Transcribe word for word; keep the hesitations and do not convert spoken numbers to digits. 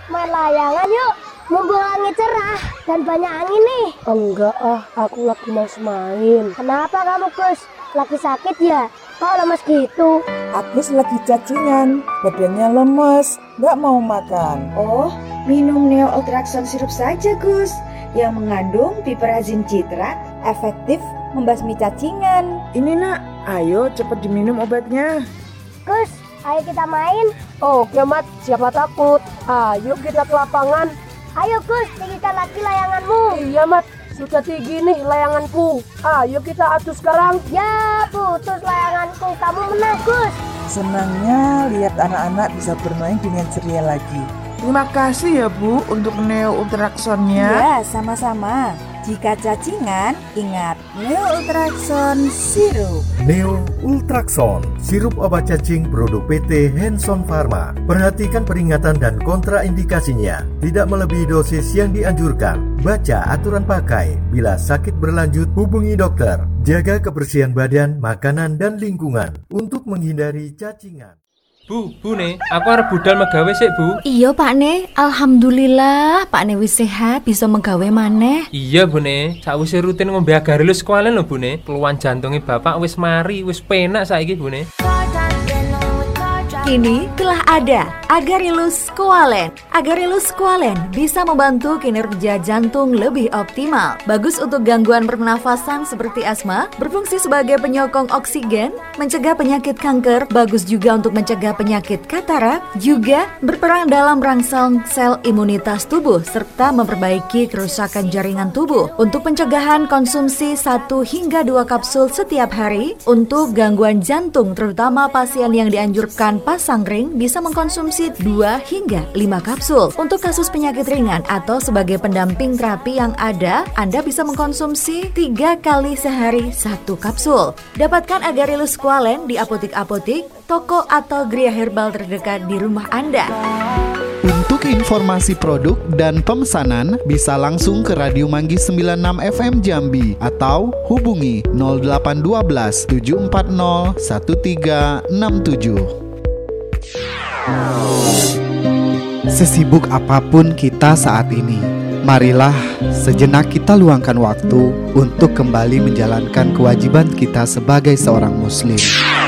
main layangan yuk. Mumpung langit cerah dan banyak angin nih. Enggak ah, aku lagi mau main. Kenapa kamu Gus? Lagi sakit ya? Kok lemes gitu? Agus lagi cacingan, badannya lemes, nggak mau makan. Oh, minum Neo Ultraxon sirup saja Gus, yang mengandung piperazin citrat, efektif membasmi cacingan. Ini nak, ayo cepat diminum obatnya. Gus, ayo kita main. Oh, Kemat, siapa takut? Ayo kita ke lapangan. Ayo Gus, tinggikan lagi layanganmu. Iya, Mat. Sudah tinggi nih layanganku. Ayo kita adu sekarang. Ya, putus layanganku. Kamu menang Gus. Senangnya lihat anak-anak bisa bermain dengan ceria lagi. Terima kasih ya Bu untuk Neo Ultraxonnya. Ya, sama-sama. Jika cacingan, ingat Neo Ultraxon sirup. Neo Ultraxon, sirup obat cacing produk P T Hanson Pharma. Perhatikan peringatan dan kontraindikasinya. Tidak melebihi dosis yang dianjurkan. Baca aturan pakai. Bila sakit berlanjut, hubungi dokter. Jaga kebersihan badan, makanan, dan lingkungan untuk menghindari cacingan. Bu, Bu ne, aku arep budal megawe sik, Bu. Iya, Pak Ne. Alhamdulillah, Pak Ne wis sehat, bisa megawe maneh. Iya, Bu ne. Sakwise rutin ngombe Agarelus sekualen lho, Bu ne. Keluhan jantungnya Bapak wis mari, wis penak saiki, Bu ne. Kini telah ada Agarelus Squalene. Agarelus Squalene bisa membantu kinerja jantung lebih optimal. Bagus untuk gangguan pernafasan seperti asma, berfungsi sebagai penyokong oksigen, mencegah penyakit kanker, bagus juga untuk mencegah penyakit katarak, juga berperan dalam merangsang sel imunitas tubuh serta memperbaiki kerusakan jaringan tubuh. Untuk pencegahan konsumsi satu hingga dua kapsul setiap hari. Untuk gangguan jantung terutama pasien yang dianjurkan pasang ring bisa mengkonsumsi dua hingga lima kapsul. Untuk kasus penyakit ringan atau sebagai pendamping terapi yang ada, Anda bisa mengkonsumsi tiga kali sehari satu kapsul. Dapatkan Agarelus Squalene di apotik-apotik, toko atau geria herbal terdekat di rumah Anda. Untuk informasi produk dan pemesanan bisa langsung ke Radio Manggis sembilan puluh enam F M Jambi atau hubungi nol delapan satu dua tujuh empat nol satu tiga enam tujuh. Sesibuk apapun kita saat ini, marilah sejenak kita luangkan waktu untuk kembali menjalankan kewajiban kita sebagai seorang muslim.